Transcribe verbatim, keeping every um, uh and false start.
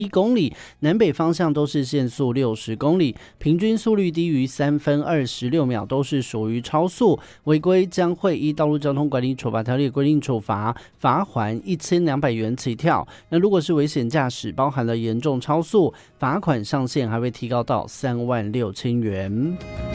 一公里，南北方向都是限速六十公里，平均速率低于三分二十六秒，都是属于超速，违规将会依道路交通管理处罚条例规定处罚，罚锾一千两百元起跳。那如果是危险驾驶，包含了严重超速，罚款上限还会提高到三万六千元。